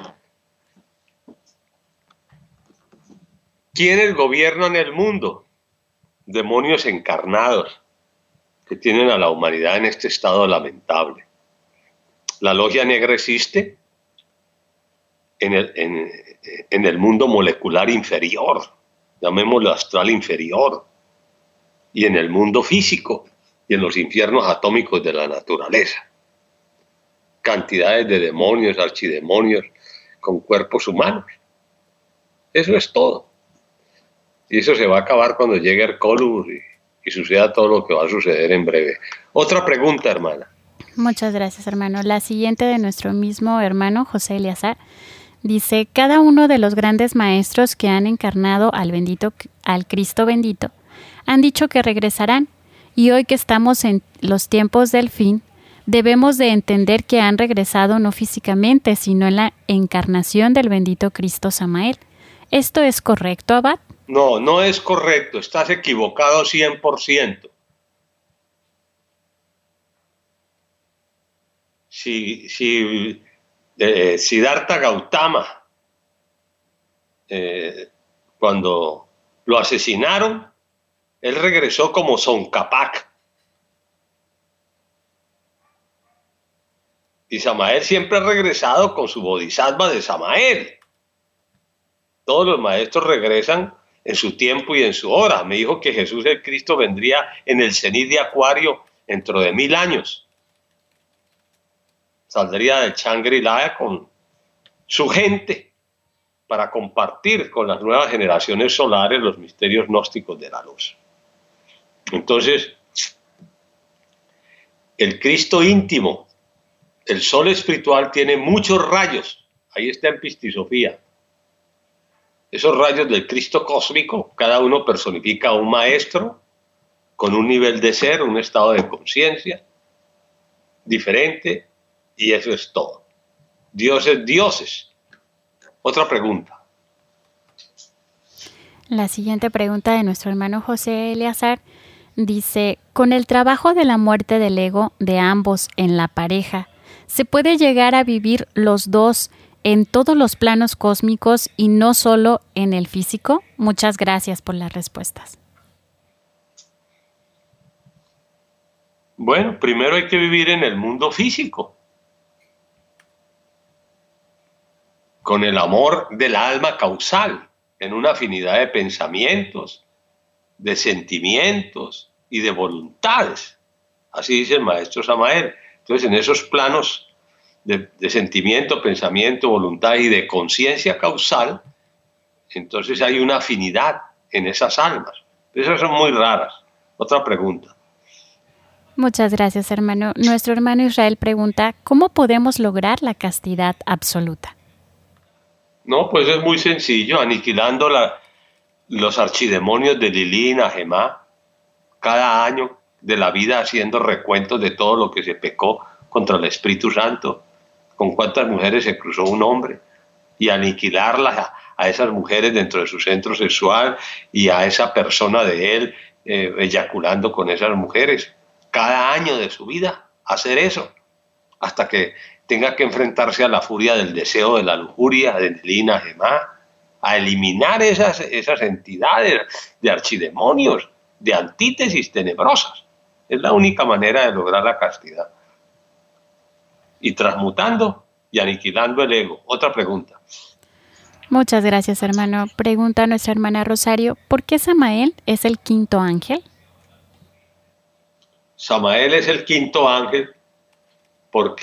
Speaker 1: ¿Quiénes gobiernan el mundo? Demonios encarnados que tienen a la humanidad en este estado lamentable. La logia negra existe en el, en, en el mundo molecular inferior, llamémoslo astral inferior, y en el mundo físico y en los infiernos atómicos de la naturaleza. Cantidades de demonios, archidemonios con cuerpos humanos. Eso es todo. Y eso se va a acabar cuando llegue Hercólubus y, y suceda todo lo que va a suceder en breve. Otra pregunta, hermana.
Speaker 2: Muchas gracias, hermano. La siguiente de nuestro mismo hermano, José Eleazar, dice, cada uno de los grandes maestros que han encarnado al bendito, al Cristo bendito, han dicho que regresarán, y hoy que estamos en los tiempos del fin, debemos de entender que han regresado no físicamente, sino en la encarnación del bendito Cristo Samael. ¿Esto es correcto, abad?
Speaker 1: No, no es correcto. Estás equivocado cien por ciento. Si, si eh, Siddhartha Gautama, eh, cuando lo asesinaron, él regresó como Tsongkhapa. Y Samael siempre ha regresado con su bodhisattva de Samael. Todos los maestros regresan en su tiempo y en su hora. Me dijo que Jesús el Cristo vendría en el cenit de Acuario dentro de mil años. Saldría del Shangri-La con su gente para compartir con las nuevas generaciones solares los misterios gnósticos de la luz. Entonces, el Cristo íntimo, el sol espiritual, tiene muchos rayos. Ahí está en Pistisofía. Esos rayos del Cristo cósmico, cada uno personifica a un maestro con un nivel de ser, un estado de conciencia diferente, y eso es todo. Dioses, dioses. Otra pregunta.
Speaker 2: La siguiente pregunta de nuestro hermano José Eleazar dice, con el trabajo de la muerte del ego de ambos en la pareja, ¿se puede llegar a vivir los dos en todos los planos cósmicos y no solo en el físico? Muchas gracias por las respuestas.
Speaker 1: Bueno, primero hay que vivir en el mundo físico, con el amor del alma causal, en una afinidad de pensamientos, de sentimientos y de voluntades. Así dice el maestro Samael. Entonces, en esos planos de, de sentimiento, pensamiento, voluntad y de conciencia causal, entonces hay una afinidad en esas almas. Esas son muy raras. Otra pregunta.
Speaker 2: Muchas gracias, hermano. Nuestro hermano Israel pregunta, ¿cómo podemos lograr la castidad absoluta?
Speaker 1: No, pues es muy sencillo, aniquilando la, los archidemonios de Lilí y Najemá, cada año de la vida haciendo recuentos de todo lo que se pecó contra el Espíritu Santo, con cuántas mujeres se cruzó un hombre, y aniquilarlas a, a esas mujeres dentro de su centro sexual y a esa persona de él eh, eyaculando con esas mujeres. Cada año de su vida hacer eso, hasta que tenga que enfrentarse a la furia del deseo, de la lujuria, de Lilí y Najemá, a eliminar esas, esas entidades de archidemonios, de antítesis tenebrosas. Es la única manera de lograr la castidad. Y transmutando y aniquilando el ego. Otra pregunta.
Speaker 2: Muchas gracias, hermano. Pregunta nuestra hermana Rosario, ¿por qué Samael es el quinto ángel?
Speaker 1: Samael es el quinto ángel porque